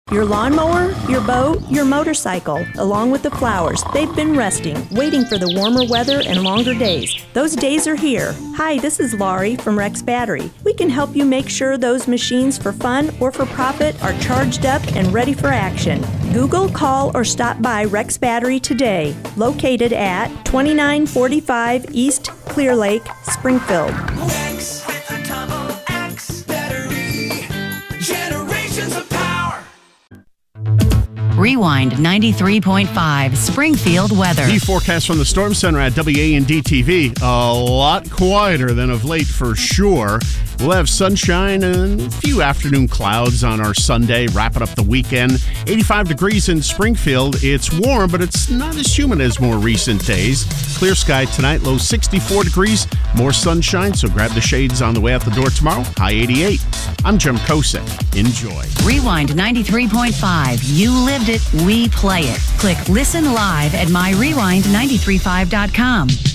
Your lawnmower, your boat, your motorcycle, along with the flowers, they've been resting, waiting for the warmer weather and longer days. Those days are here. Hi, this is Laurie from Rex Battery. We can help you make sure those machines for fun or for profit are charged up and ready for action. Google, call, or stop by Rex Battery today, located at 2945 East Clear Lake, Springfield. Rex with a double X battery. Generations of power. Rewind 93.5 Springfield weather. The forecast from the Storm Center at WAND TV. A lot quieter than of late for sure. We'll have sunshine and a few afternoon clouds on our Sunday, wrapping up the weekend. 85 degrees in Springfield. It's warm, but it's not as humid as more recent days. Clear sky tonight, low 64 degrees. More sunshine, so grab the shades on the way out the door tomorrow. High 88. I'm Jim Kosick. Enjoy. Rewind 93.5. You lived it, we play it. Click Listen Live at myrewind935.com.